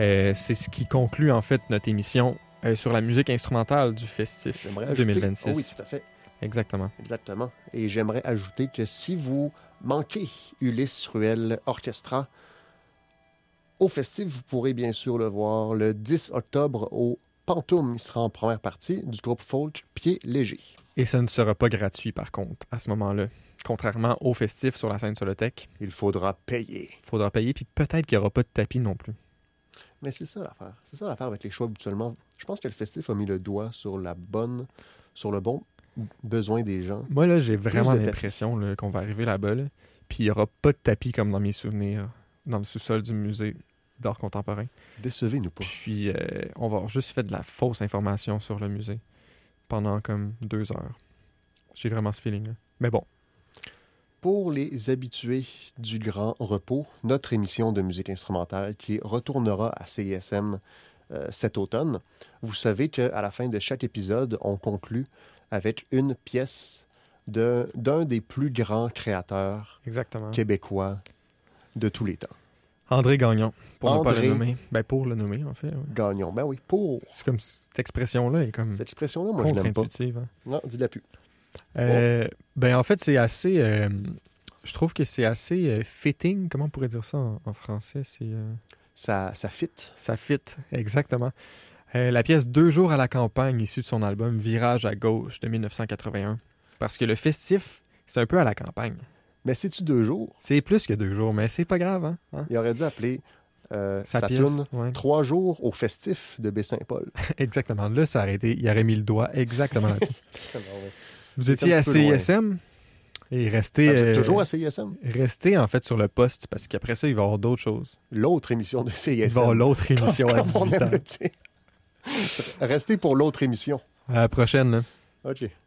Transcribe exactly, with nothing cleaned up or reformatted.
Euh, c'est ce qui conclut en fait notre émission euh, sur la musique instrumentale du Festif J'aimerais deux mille ajouter... vingt-six. Oh oui, tout à fait. Exactement. Exactement. Et j'aimerais ajouter que si vous manquez Ulysse Ruel Orchestra, au Festif, vous pourrez bien sûr le voir le dix octobre au Pantoum. Il sera en première partie du groupe folk Pied Léger. Et ça ne sera pas gratuit par contre à ce moment-là. Contrairement au Festif sur la scène Solotech. Il faudra payer. Il faudra payer, puis peut-être qu'il n'y aura pas de tapis non plus. Mais c'est ça l'affaire. C'est ça l'affaire avec les choix habituellement. Je pense que le Festif a mis le doigt sur la bonne, sur le bon besoin des gens. Moi, là, j'ai vraiment de l'impression là, qu'on va arriver là-bas, là, puis il n'y aura pas de tapis comme dans mes souvenirs, dans le sous-sol du musée d'art contemporain. Décevez-nous pas. Puis, euh, on va avoir juste fait de la fausse information sur le musée pendant comme deux heures. J'ai vraiment ce feeling-là. Mais bon. Pour les habitués du Grand Repos, notre émission de musique instrumentale qui retournera à C I S M euh, cet automne, vous savez qu'à la fin de chaque épisode, on conclut avec une pièce de, d'un des plus grands créateurs Exactement. québécois de tous les temps. André Gagnon, pour André... ne pas le nommer. Ben, pour le nommer, en fait. Ouais. Gagnon, ben oui, pour... C'est comme cette expression-là est comme Cette expression-là, moi, je l'aime pas. contre-intuitive. Hein. Non, dis-la plus. Euh, ben, en fait, c'est assez... Euh, je trouve que c'est assez euh, fitting. Comment on pourrait dire ça en, en français? C'est, euh... ça, ça fit. Ça fit, exactement. Euh, la pièce Deux jours à la campagne, issue de son album Virage à gauche de dix-neuf cent quatre-vingt-un. Parce que le Festif, c'est un peu à la campagne. Mais c'est-tu deux jours? C'est plus que deux jours, mais c'est pas grave. Hein? hein? Il aurait dû appeler euh, Sa sa pièce, toune ouais. Trois jours au Festif de Baie-Saint-Paul. Exactement. Là, ça aurait été... Il aurait mis le doigt exactement là-dessus. Vous C'est étiez un à petit peu C I S M et restez... Ah, vous êtes euh, toujours à C I S M? Restez, en fait, sur le poste, parce qu'après ça, il va y avoir d'autres choses. L'autre émission de C I S M. Il va y avoir l'autre émission à Comme on dix-huit aime heures. le dire. Restez pour l'autre émission. À la prochaine, là. OK.